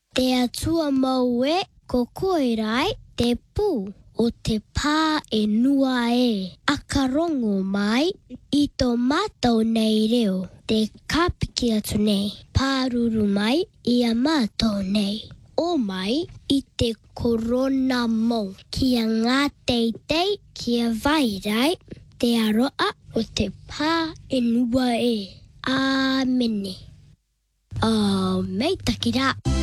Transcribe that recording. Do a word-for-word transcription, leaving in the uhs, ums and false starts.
Te atua mau e, ko koerai te pū o te pā e nua e. Akarongo mai, i tō mātou nei reo, te kāpiki atu nei. Pāruru mai, i a mātou nei. O mai, i te korona mou. Kia ngā teitei, kia vairai, te aroa o te pā e nua e. Āmene. Oh, mei taki rā.